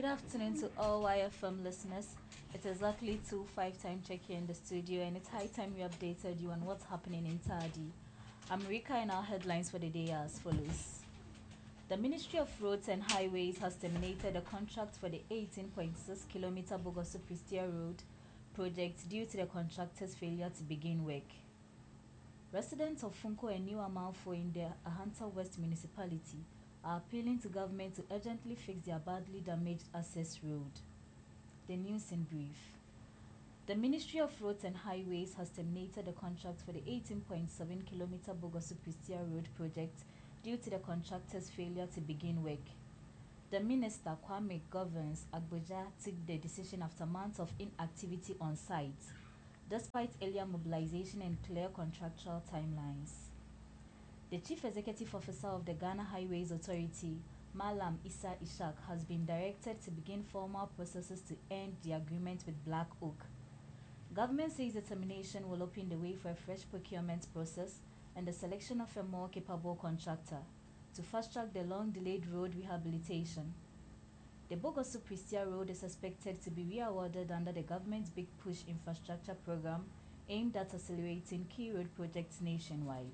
Good afternoon to all YFM listeners. It is exactly 2:05 time check here in the studio, and it's high time we updated you on what's happening in Tadi. I'm Rika, and our headlines for the day are as follows. The Ministry of Roads and Highways has terminated a contract for the 18.6-kilometer Bogoso Pristia Road project due to the contractor's failure to begin work. Residents of Funko and New Amalfo in the Ahanta West municipality are appealing to government to urgently fix their badly damaged access road. The news in brief. The Ministry of Roads and Highways has terminated the contract for the 18.7-kilometer Bogoso Pristia Road project due to the contractor's failure to begin work. The Minister, Kwame Governs Agboja, took the decision after months of inactivity on site, despite earlier mobilization and clear contractual timelines. The Chief Executive Officer of the Ghana Highways Authority, Malam Issa Ishak, has been directed to begin formal processes to end the agreement with Black Oak. Government says the termination will open the way for a fresh procurement process and the selection of a more capable contractor to fast-track the long-delayed road rehabilitation. The Bogoso Pristia Road is expected to be re-awarded under the government's Big Push infrastructure program aimed at accelerating key road projects nationwide.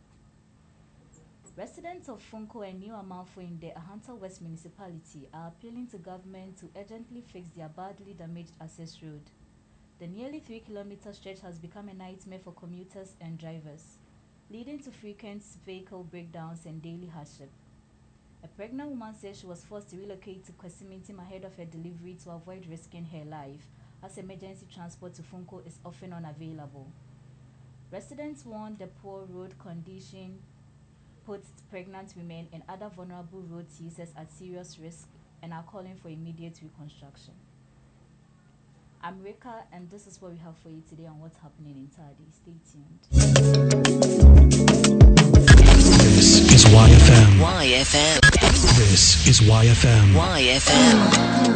Residents of Funko and New Amalfo in the Ahanta West municipality are appealing to government to urgently fix their badly damaged access road. The nearly 3-kilometer stretch has become a nightmare for commuters and drivers, leading to frequent vehicle breakdowns and daily hardship. A pregnant woman says she was forced to relocate to Kwesimintim ahead of her delivery to avoid risking her life, as emergency transport to Funko is often unavailable. Residents warn the poor road condition puts pregnant women and other vulnerable road users at serious risk and are calling for immediate reconstruction. I'm Rika, and this is what we have for you today on what's happening in Tadi. Stay tuned. This is YFM. YFM. This is YFM. YFM.